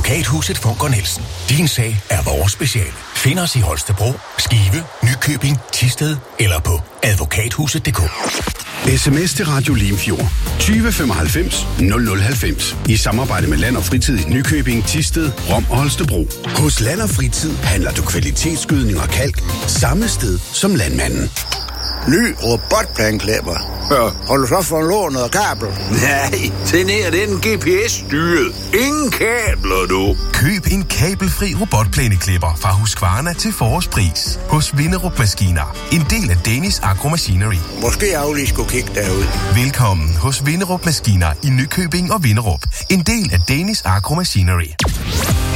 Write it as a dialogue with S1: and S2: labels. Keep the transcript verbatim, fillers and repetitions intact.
S1: Advokathuset Funker Nielsen. Din sag er vores speciale. Find os i Holstebro, Skive, Nykøbing, Thisted eller på advokathuset punktum d k.
S2: Sms til Radio Limfjord tyve femoghalvfems nul nul halvfems i samarbejde med Land og Fritid i Nykøbing, Thisted, Rom og Holstebro. Hos Land og Fritid handler du kvalitetsgødning og kalk samme sted som landmanden.
S3: Ny robotplæneklipper. Ja. Har du så fået lånet af kabel?
S4: Nej, den her den er G P S-styret. Ingen kabler, du.
S5: Køb en kabelfri robotplæneklipper fra Husqvarna til forårspris. Hos Vinderup Maskiner. En del af Danish Agro Machinery.
S3: Måske jeg lige skulle kigge derud.
S5: Velkommen hos Vinderup Maskiner i Nykøbing og Vinderup. En del af Danish Agro Machinery.